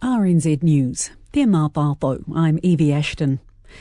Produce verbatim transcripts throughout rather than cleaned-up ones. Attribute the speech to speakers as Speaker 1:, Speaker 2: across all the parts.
Speaker 1: R N Z News. Tēnā tātou, I'm Evie Ashton.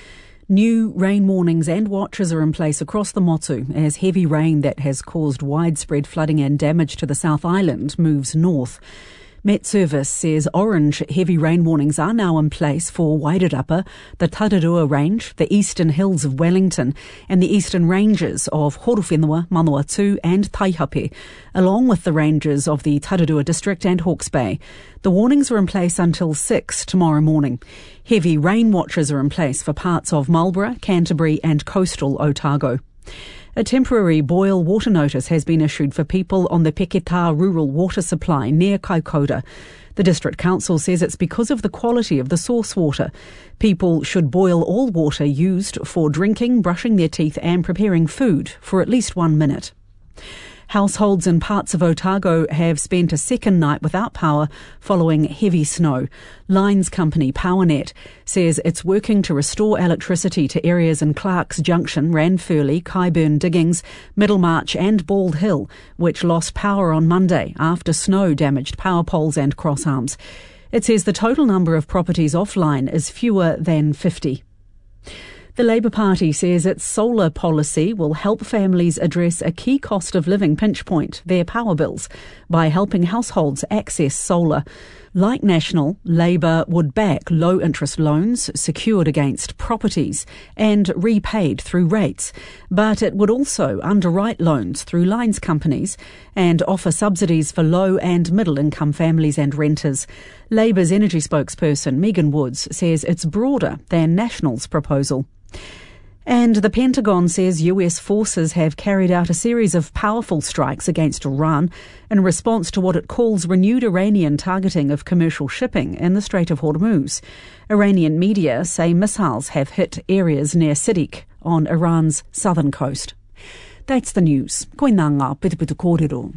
Speaker 1: New rain warnings and watches are in place across the Motu as heavy rain that has caused widespread flooding and damage to the South Island moves north. Met Service says orange heavy rain warnings are now in place for Wairarapa, the Tararua Range, the eastern hills of Wellington and the eastern ranges of Horowhenua, Manawatu and Taihape, along with the ranges of the Tararua District and Hawke's Bay. The warnings are in place until six tomorrow morning. Heavy rain watches are in place for parts of Marlborough, Canterbury and coastal Otago. A temporary boil water notice has been issued for people on the Peketa rural water supply near Kaikoura. The District Council says it's because of the quality of the source water. People should boil all water used for drinking, brushing their teeth and preparing food for at least one minute. Households in parts of Otago have spent a second night without power following heavy snow. Lines company PowerNet says it's working to restore electricity to areas in Clark's Junction, Ranfurly, Kyburn Diggings, Middlemarch and Bald Hill, which lost power on Monday after snow damaged power poles and crossarms. It says the total number of properties offline is fewer than fifty. The Labour Party says its solar policy will help families address a key cost of living pinch point, their power bills, by helping households access solar. Like National, Labour would back low-interest loans secured against properties and repaid through rates, but it would also underwrite loans through lines companies and offer subsidies for low- and middle-income families and renters. Labour's energy spokesperson Megan Woods says it's broader than National's proposal. And the Pentagon says U S forces have carried out a series of powerful strikes against Iran in response to what it calls renewed Iranian targeting of commercial shipping in the Strait of Hormuz. Iranian media say missiles have hit areas near Sidik on Iran's southern coast. That's the news. Koe nā ngā pitupitu kōrero.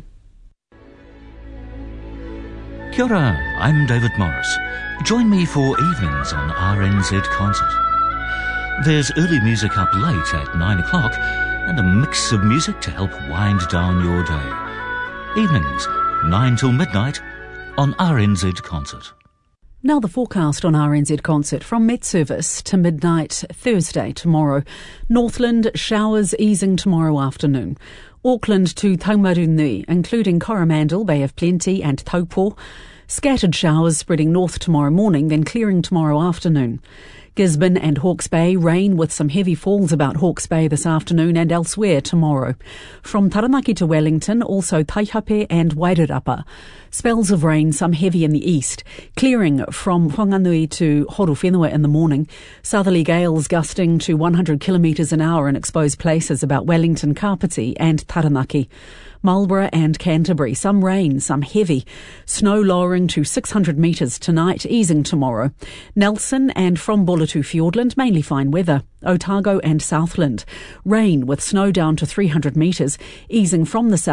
Speaker 2: Kia ora, I'm David Morris. Join me for evenings on R N Z Concert. There's early music up late at nine o'clock and a mix of music to help wind down your day. Evenings, nine till midnight on R N Z Concert.
Speaker 1: Now the forecast on R N Z Concert from Met Service to midnight Thursday tomorrow. Northland showers easing tomorrow afternoon. Auckland to Taumarunui, including Coromandel, Bay of Plenty and Taupo. Scattered showers spreading north tomorrow morning, then clearing tomorrow afternoon. Gisborne and Hawke's Bay, rain with some heavy falls about Hawke's Bay this afternoon and elsewhere tomorrow. From Taranaki to Wellington, also Taihape and Wairarapa. Spells of rain, some heavy in the east. Clearing from Whanganui to Horowhenua in the morning. Southerly gales gusting to one hundred kilometres an hour in exposed places about Wellington, Kapiti and Taranaki. Marlborough and Canterbury, some rain, some heavy. Snow lowering to six hundred metres tonight, easing tomorrow. Nelson and from Buller to Fiordland, mainly fine weather. Otago and Southland, rain with snow down to three hundred metres, easing from the south.